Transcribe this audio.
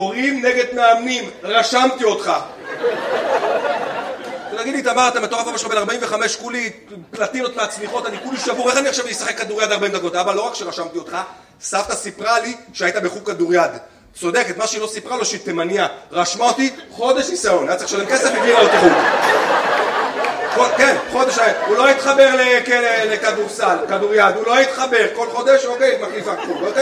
הורים נגד מאמנים, רשמתי אותך. תגיד לי, תמר, אתה מטורף, אבא שלך בן 45, כולי פלטינות מהצליחות, אני כולי שבור, איך אני עכשיו אשחק כדוריד 40 דקות? אבא, לא רק שרשמתי אותך, סבתא סיפרה לי שהיית בחוג כדוריד. צודקת, מה שהיא לא סיפרה לו שהיא תימניה. רשמה אותי חודש ניסיון, היה צריך לשלם כסף והעבירה אותי חוג. כן, חודש, הוא לא התחבר לכדורסל, כדוריד, הוא לא התחבר, כל חודש, אוקיי, מחליפה חוג.